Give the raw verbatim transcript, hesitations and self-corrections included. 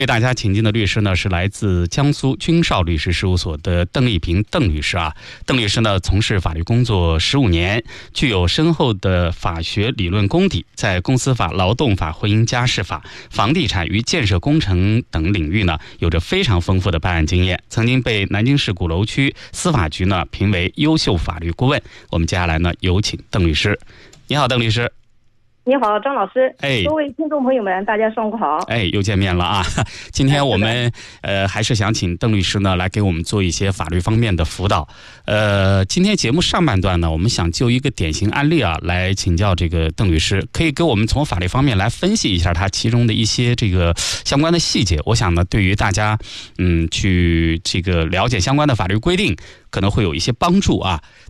为大家请进的律师呢是来自江苏君少律师事务所的邓丽萍邓律师啊。邓律师呢从事法律工作十五年，具有深厚的法学理论功底，在公司法、劳动法、婚姻家事法、房地产与建设工程等领域呢有着非常丰富的办案经验，曾经被南京市鼓楼区司法局呢评为优秀法律顾问。我们接下来呢有请邓律师。你好，邓律师。 你好，张老师。 哎， 各位听众朋友们，大家上午好。 哎，又见面了啊！今天我们呃还是想请邓律师呢来给我们做一些法律方面的辅导。呃，今天节目上半段呢，我们想就一个典型案例啊来请教这个邓律师，可以给我们从法律方面来分析一下它其中的一些这个相关的细节。我想呢，对于大家嗯去这个了解相关的法律规定，可能会有一些帮助啊。